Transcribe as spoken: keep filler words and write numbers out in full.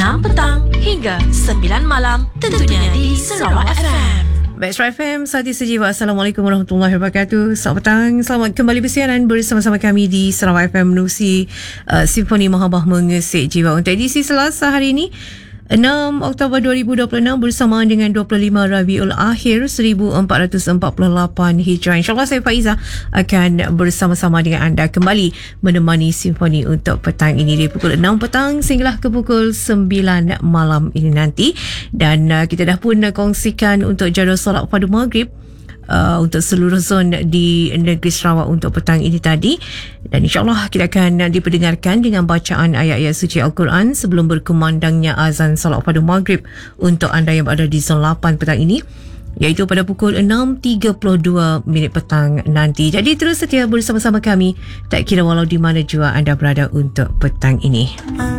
enam petang hingga sembilan malam, tentunya di Sarawak F M. Metro F M, Sati Sejiwa. Assalamualaikum warahmatullahi wabarakatuh. Selamat petang, selamat kembali bersiaran bersama-sama kami di Sarawak F M menerusi uh, Simfoni Mahabah Mengesik Jiwa untuk edisi Selasa hari ini enam Oktober dua ribu dua puluh enam bersamaan dengan dua puluh lima Rabiul Akhir seribu empat ratus empat puluh lapan Hijrah. InsyaAllah saya Faiza akan bersama-sama dengan anda kembali menemani Simfoni untuk petang ini dari pukul enam petang sehinggalah ke pukul sembilan malam ini nanti. Dan uh, kita dah pun uh, kongsikan untuk jadual solat pada maghrib Uh, untuk seluruh zon di negeri Sarawak untuk petang ini tadi. Dan insyaAllah kita akan diperdengarkan dengan bacaan ayat-ayat suci Al-Quran sebelum berkumandangnya azan solat pada maghrib untuk anda yang berada di zon lapan petang ini, iaitu pada pukul enam tiga puluh dua minit petang nanti. Jadi terus setia bersama-sama kami, tak kira walau di mana jua anda berada untuk petang ini.